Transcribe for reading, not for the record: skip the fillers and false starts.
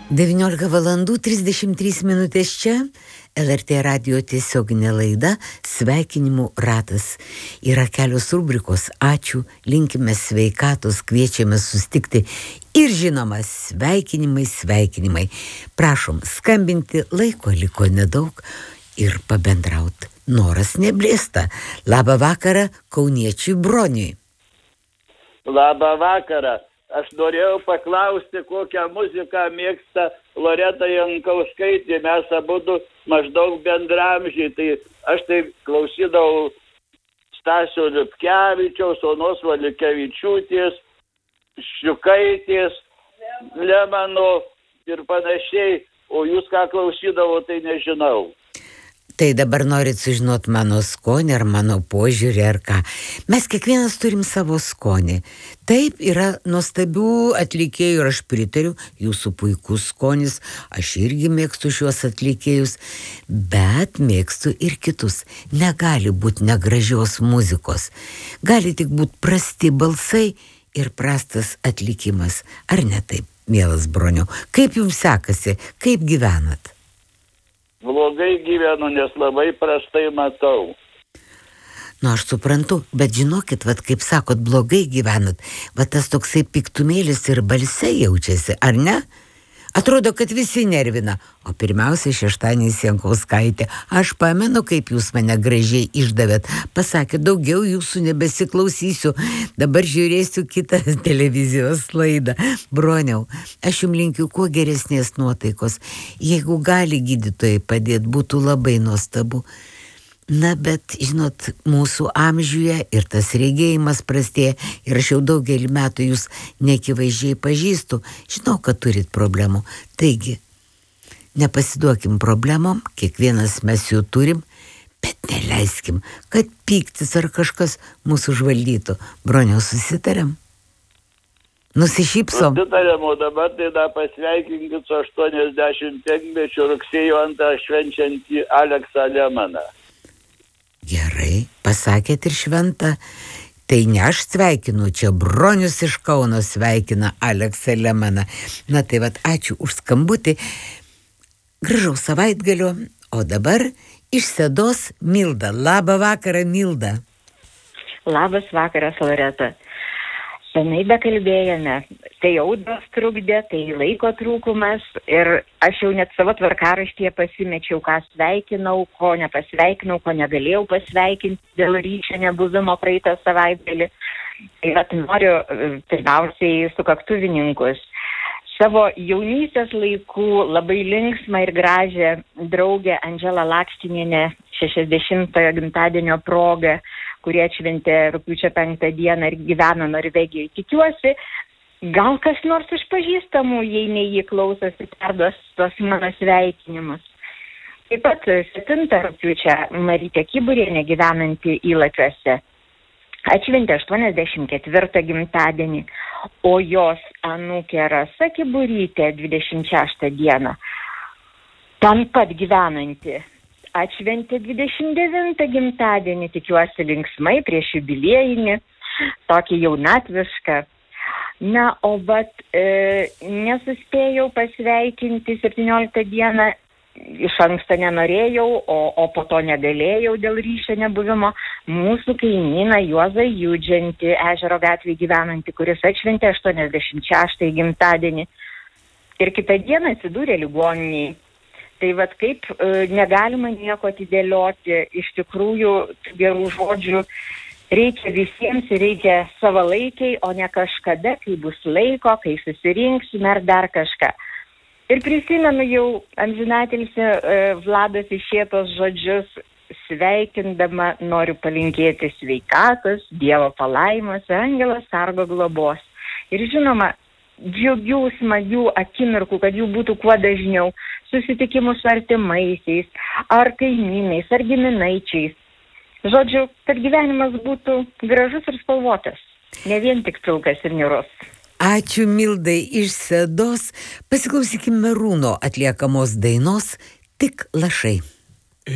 19:33 čia LRT radijo tiesioginė laida Sveikinimų ratas. Yra kelios rubrikos. Ačiū, linkime sveikatos, kviečiame sustikti ir žinoma sveikinimai. Prašom skambinti, laiko liko nedaug ir pabendraut. Noras neblėsta. Labą vakarą kauniečiui Broniui. Labą vakarą. Aš norėjau paklausti, kokią muziką mėgsta Loreta Jankauskaitė. Mes abudu maždaug bendramžiai. Tai aš taip klausydavau Stasio Liupkevičiaus, Onos Valiukevičiūtės, Ščiukaitės, Lemano ir panašiai. O jūs ką klausydavo, tai nežinau. Tai dabar norit sužinot mano skonį ar mano požiūrį ar ką. Mes kiekvienas turim savo skonį. Taip, yra nuostabių atlikėjų ir aš pritariu, jūsų puikus skonis. Aš irgi mėgstu šiuos atlikėjus, bet mėgstu ir kitus. Negali būti negražios muzikos. Gali tik būti prasti balsai ir prastas atlikimas. Ar ne taip, mielas Broniau? Kaip jums sekasi? Kaip gyvenat? Blogai gyvenu, nes labai prastai matau. Aš suprantu, bet žinokit, kaip sakot, blogai gyvenat, tas toksai piktumėlis ir balse jaučiasi, ar ne? Atrodo, kad visi nervina. O pirmiausia, šeštadieniais Jankauskaitė. Aš pamenu, kaip jūs mane gražiai išdavėt. Pasakė, daugiau jūsų nebesiklausysiu. Dabar žiūrėsiu kitą televizijos laidą. Broniau, aš jums linkiu kuo geresnės nuotaikos. Jeigu gali gydytojai padėti, būtų labai nuostabu. Na, bet, žinot, mūsų amžiuje ir tas regėjimas prastėja ir aš jau daugelį metų jūs neakivaizdžiai pažįstu. Žinau, kad turit problemų. Taigi, nepasiduokim problemom, kiekvienas mes jų turim, bet neleiskim, kad pyktis ar kažkas mūsų užvaldytų. Broniau, susitariam? Nusišypsom? Susitariam, o dabar tai pasveikinkit su 85-mečio rugsėjo 2 švenčiantį Aleksą Lemaną. Gerai, pasakėt ir šventą. Tai ne aš sveikinu, čia Bronius iš Kauno sveikina Aleksą Lemaną. Na tai ačiū už skambutį. Gražaus savaitgalio, o dabar iš Sėdos Milda. Labą vakarą, Milda. Labas vakaras, Loreta. Senai bekalbėjome, tai audros trukdė, tai laiko trūkumas ir aš jau net savo tvarkaraštyje pasimečiau, ką sveikinau, ko nepasveikinau, ko negalėjau pasveikinti dėl ryšio nebuvimo praeitą savaitgalį. Tai noriu pirmiausiai sukaktuvininkus. Savo jaunystės laikų labai linksmą ir gražią draugę Andželą Lakštinienę 60-ojo gimtadienio progą, kurie atšventė rugpjūčio 5 dieną ir gyvena Norvegijoje. Tikiuosi, gal kas nors iš pažįstamų, jei ne jį klausosi, perduos tos mano sveikinimus. Taip pat 7 rugpjūčio Marytė Kiburienė gyvenanti Įlakiuose atšventė 84 gimtadienį, o jos anūkė Rasa Kiburytė 26 dieną ten pat gyvenanti atšventė 29 gimtadienį, tikiuosi linksmai prieš jubiliejinį, tokį jaunatvišką. Na, o nesuspėjau pasveikinti 17 dieną, iš anksto nenorėjau, o po to negalėjau dėl ryšio nebuvimo, mūsų kaimyną Juozą Judžiantį, Ežero gatvėje gyvenantį, kuris atšventė 86 gimtadienį ir kitą dieną atsidūrė ligoninėje. Tai kaip negalima nieko atidėlioti, iš tikrųjų gerų žodžių reikia visiems ir reikia savalaikiai, o ne kažkada, kai bus laiko, kai susirinksime ar dar kažką. Ir prisimenu jau amžinatilsį Vladas Išėtos žodžius, sveikindama noriu palinkėti sveikatos, Dievo palaimos, Angelo sargo globos. Ir žinoma, džiugių, smagių akimirkų, kad jų būtų kuo dažniau, susitikimų su artimaisiais, ar kaimynais, ar giminaičiais. Žodžiu, kad gyvenimas būtų gražus ir spalvotas, ne vien tik pilkas ir niūrus. Ačiū Mildai iš Sėdos. Pasiklausykime Merūno atliekamos dainos Tik lašai.